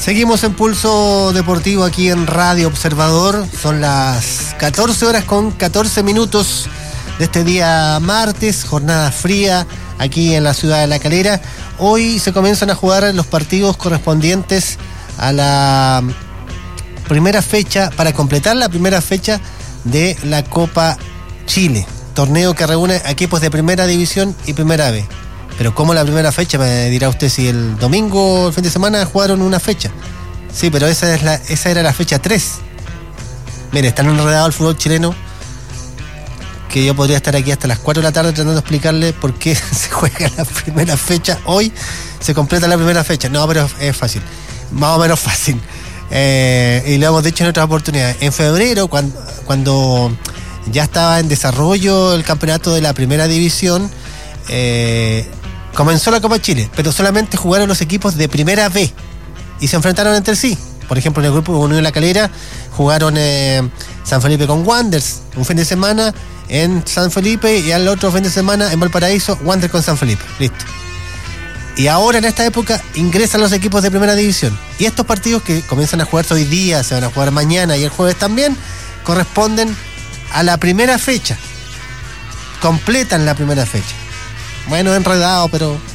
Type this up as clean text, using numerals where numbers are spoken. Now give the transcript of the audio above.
Seguimos en Pulso Deportivo aquí en Radio Observador. Son las 14 horas con 14 minutos de este día martes, jornada fría aquí en la ciudad de La Calera. Hoy se comienzan a jugar los partidos correspondientes a la primera fecha, para completar la primera fecha de la Copa Chile, torneo que reúne equipos de primera división y primera B. Pero ¿cómo la primera fecha? Me dirá usted, si el domingo, el fin de semana, jugaron una fecha. Sí, pero esa era la fecha 3. Mire, está enredado el fútbol chileno, que yo podría estar aquí hasta las 4 de la tarde tratando de explicarle por qué se juega la primera fecha. Hoy se completa la primera fecha. No, pero es fácil, más o menos fácil. Y lo hemos dicho en otras oportunidades. En febrero, cuando ya estaba en desarrollo el campeonato de la primera división, comenzó la Copa Chile, pero solamente jugaron los equipos de primera B y se enfrentaron entre sí. Por ejemplo, en el grupo Unión La Calera jugaron San Felipe con Wanderers un fin de semana en San Felipe, y al otro fin de semana en Valparaíso, Wanderers con San Felipe. Listo. Y ahora, en esta época, ingresan los equipos de primera división. Y estos partidos que comienzan a jugarse hoy día, se van a jugar mañana y el jueves también, corresponden a la primera fecha. Completan la primera fecha. Bueno, enredado, pero